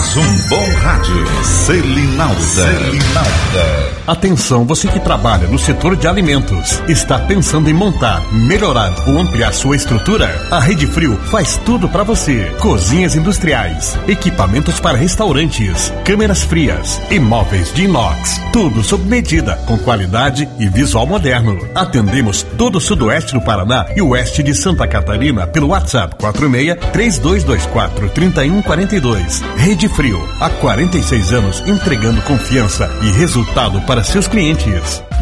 Mais um bom rádio. Selinalda. Atenção, você que trabalha no setor de alimentos, está pensando em montar, melhorar ou ampliar sua estrutura? A Rede Frio faz tudo para você. Cozinhas industriais, equipamentos para restaurantes, câmeras frias e móveis de inox. Tudo sob medida, com qualidade e visual moderno. Atendemos todo o sudoeste do Paraná e o oeste de Santa Catarina pelo WhatsApp 46-3224-3142. Rede Frio, há 46 anos entregando confiança e resultado para seus clientes.